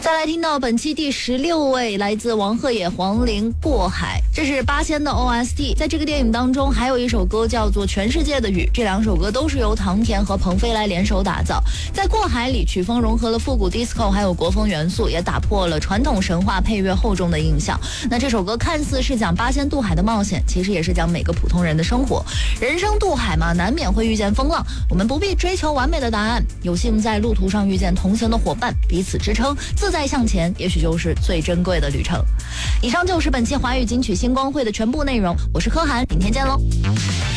再来听到本期第16位，来自王鹤野黄龄《过海》，这是八仙的 OST。在这个电影当中还有一首歌叫做《全世界的雨》，这两首歌都是由唐田和鹏飞来联手打造。在《过海》里，曲风融合了复古 disco 还有国风元素，也打破了传统神话配乐厚重的印象。那这首歌看似是讲八仙渡海的冒险，其实也是讲每个普通人的生活。人生渡海嘛，难免会遇见风浪，我们不必追求完美的答案，有幸在路途上遇见同行的伙伴，彼此支撑，自在向前，也许就是最珍贵的旅程。以上就是本期华语金曲星光会的全部内容，我是柯涵，明天见喽。